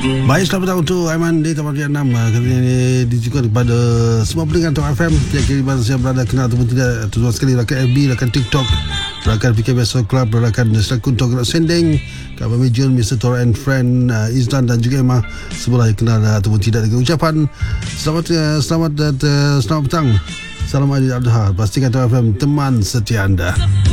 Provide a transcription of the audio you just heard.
Baik, selamat datang untuk Aiman di Taman Raya 6. Kali ini ditujukan kepada semua pendengar Tok FM tiap kali mana saya berada, kenal ataupun tidak. Terutama sekali rakan FB, rakan TikTok, rakan PKB Soul Club, rakan Selakun Tok Sending, Kak Mami Jun, Mr. Tor and Friend, Izlan dan juga Emma. Sebelah yang kenal ataupun tidak dengan ucapan selamat petang. Salam Aidil Adha. Pastikan Tok FM teman setia anda.